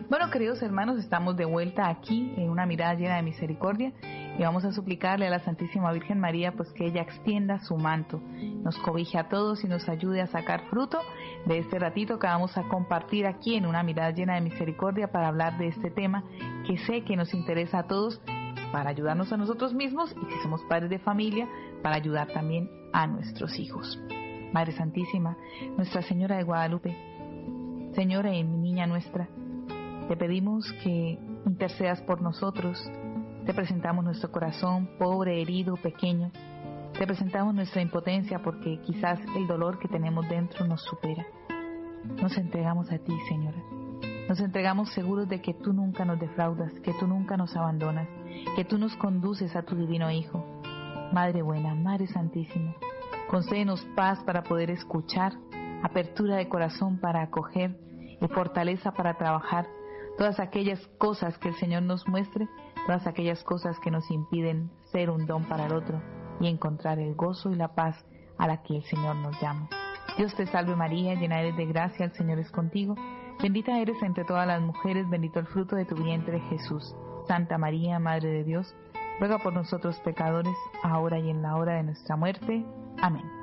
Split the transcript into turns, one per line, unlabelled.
Bueno, queridos hermanos, estamos de vuelta aquí en una mirada llena de misericordia y vamos a suplicarle a la Santísima Virgen María pues que ella extienda su manto, nos cobije a todos y nos ayude a sacar fruto de este ratito que vamos a compartir aquí en una mirada llena de misericordia para hablar de este tema que sé que nos interesa a todos, para ayudarnos a nosotros mismos y si somos padres de familia, para ayudar también a nuestros hijos. Madre Santísima, Nuestra Señora de Guadalupe, Señora y niña nuestra, te pedimos que intercedas por nosotros. Te presentamos nuestro corazón pobre, herido, pequeño. Te presentamos nuestra impotencia porque quizás el dolor que tenemos dentro nos supera. Nos entregamos a ti, Señora. Nos entregamos seguros de que tú nunca nos defraudas, que tú nunca nos abandonas, que tú nos conduces a tu divino Hijo. Madre buena, Madre Santísima, concédenos paz para poder escuchar, apertura de corazón para acoger y fortaleza para trabajar todas aquellas cosas que el Señor nos muestre, todas aquellas cosas que nos impiden ser un don para el otro y encontrar el gozo y la paz a la que el Señor nos llama. Dios te salve María, llena eres de gracia, el Señor es contigo. Bendita eres entre todas las mujeres, bendito el fruto de tu vientre Jesús. Santa María, Madre de Dios, ruega por nosotros pecadores, ahora y en la hora de nuestra muerte. Amén.